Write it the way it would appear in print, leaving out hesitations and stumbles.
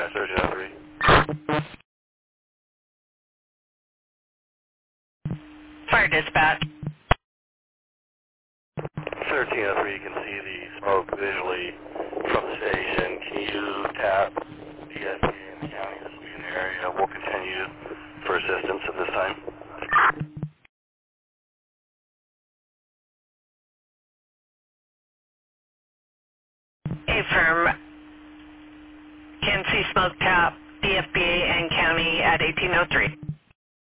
1303. Fire dispatch. 1303, you can see the smoke visually from the station. Can you tap DSP in the county? This will be an area. We'll continue for assistance at this time. Affirm. Can see smoke tap, DFBA and county at 1803.